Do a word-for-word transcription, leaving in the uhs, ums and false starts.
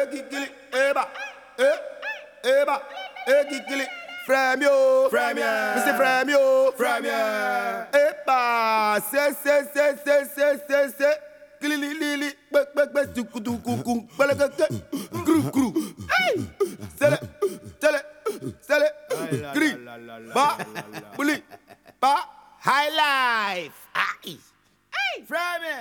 eh, kikili, eba, eh, eba, eh, kikili. Frère yo, frère mien, monsieur frère yo, frère mien. Eba, c'est, c'est, c'est, c'est, c'est, c'est, c'est. Kili, li, li, li, bek, bek, bek, tuku, tuku, kum, bele, keke, grou, grou. Aïe, c'est le, c'est le, c'est le, gris, ba, bouli, ba, high life. Aïe, aïe, frère mien.